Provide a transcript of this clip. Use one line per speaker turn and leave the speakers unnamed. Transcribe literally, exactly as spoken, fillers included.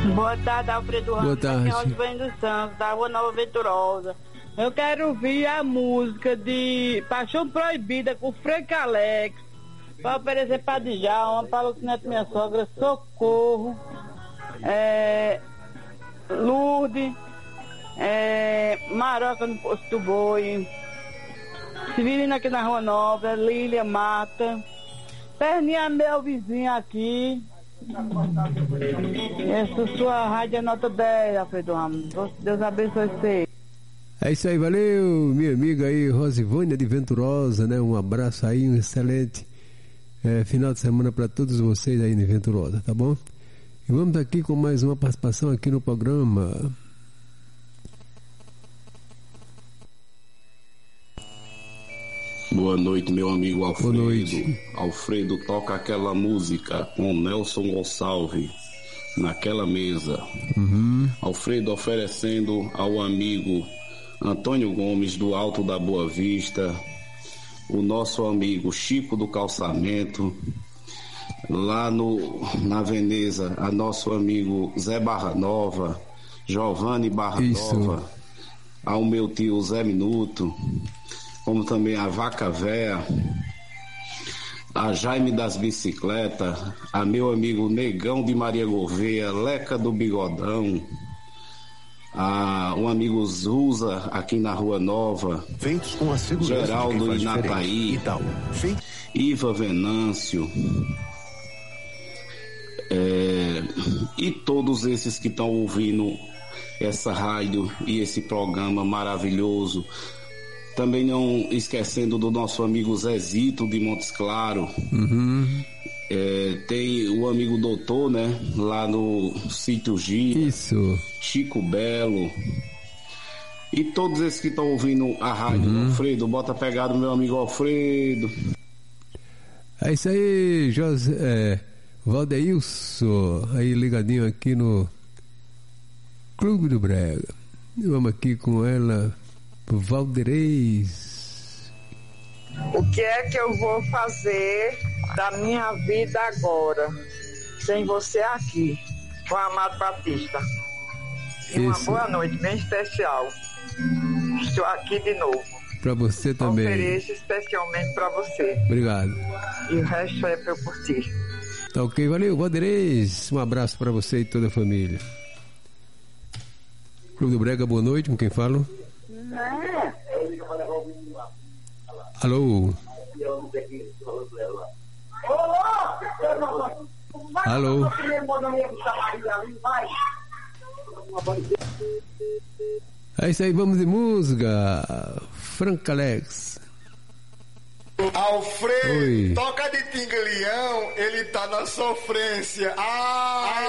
Boa tarde, Alfredo Ramos.
Boa tarde.
Aqui é Osvaldo dos Santos, da Rua Nova Venturosa. Eu quero ouvir a música de Paixão Proibida com Frank Alex, para oferecer para Djalma, para Lucinete, minha sogra, Socorro, é, Lourdes, é, Maroca no Posto do Boi, Severina aqui na Rua Nova, Lília, Mata, Perninha, meu vizinho aqui. Essa sua rádio é nota dez, Alfredo Ramos. Deus abençoe você.
É isso aí, valeu, minha amiga aí, Rosivânia de Venturosa, né? Um abraço aí, um excelente é, final de semana para todos vocês aí de Venturosa, tá bom? E vamos aqui com mais uma participação aqui no programa.
Boa noite, meu amigo Alfredo.
Boa noite.
Alfredo toca aquela música com Nelson Gonçalves naquela mesa.
Uhum.
Alfredo oferecendo ao amigo Antônio Gomes do Alto da Boa Vista, o nosso amigo Chico do Calçamento, lá no, na Veneza, a nosso amigo Zé Barra Nova, Giovanni Barra
Isso.
Nova, ao meu tio Zé Minuto, como também a Vaca Véia, a Jaime das Bicicletas, a meu amigo Negão de Maria Gouveia, Leca do Bigodão, a um amigo Zuza aqui na Rua Nova,
Feitos com a segurança
Geraldo
de quem faz
Inataí,
Feito...
Iva Venâncio, é, e todos esses que estão ouvindo essa rádio e esse programa maravilhoso. Também não esquecendo do nosso amigo Zezito de Montes Claros.
Uhum.
É, tem o amigo doutor, né? Lá no Sítio Gira.
Isso.
Chico Belo. E todos esses que estão ouvindo a rádio,
uhum.
Alfredo, bota pegado, meu amigo Alfredo.
É isso aí, José, é, Valdeilson, aí ligadinho aqui no Clube do Brega. Vamos aqui com ela, Valderez.
O que é que eu vou fazer da minha vida agora, sem você aqui, com o Amado Batista? E uma
Isso.
boa noite bem especial. Estou aqui de novo.
Pra você também.
Ofereço especialmente pra você.
Obrigado.
E o resto é pra eu curtir.
Tá ok, valeu, Valderez. Um abraço pra você e toda a família. Clube do Brega, boa noite, com quem falo? Alô? Alô? É isso aí, vamos de música. Frank Alex.
Alfredo,
Oi.
toca de Tingleão, ele tá na sofrência. Ah!